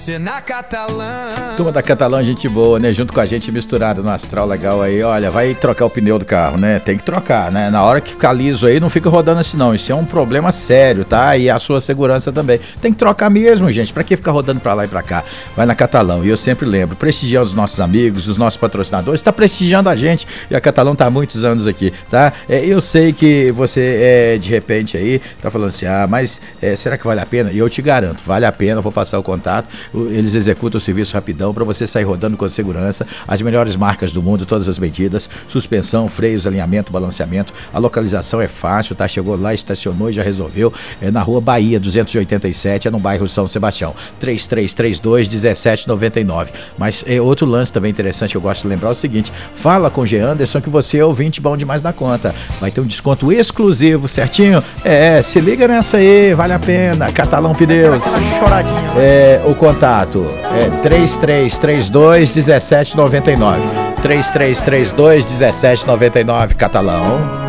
Na Catalã. Turma da Catalã, gente boa, né? Junto com a gente, misturado no astral legal aí. Olha, vai trocar o pneu do carro, né? Tem que trocar, né? Na hora que ficar liso aí, não fica rodando assim não. Isso é um problema sério, tá? E a sua segurança também. Tem que trocar mesmo, gente. Pra que ficar rodando pra lá e pra cá? Vai na Catalão. E eu sempre lembro, prestigiando os nossos amigos, os nossos patrocinadores, tá prestigiando a gente. E a Catalão tá há muitos anos aqui, tá? Eu sei que você, de repente aí, tá falando assim, mas será que vale a pena? E eu te garanto, vale a pena, vou passar o contato. Eles executam o serviço rapidão para você sair rodando com segurança, as melhores marcas do mundo, todas as medidas, suspensão, freios, alinhamento, balanceamento, a localização é fácil, tá? Chegou lá, estacionou e já resolveu, é na Rua Bahia 287, é no bairro São Sebastião, 3332-1799. Mas outro lance também interessante que eu gosto de lembrar é o seguinte, fala com o G. Anderson que você é ouvinte bom demais da conta, vai ter um desconto exclusivo, certinho? Se liga nessa aí, vale a pena, Catalão Pneus. O contato é 3332-1799. 3332-1799, Catalão.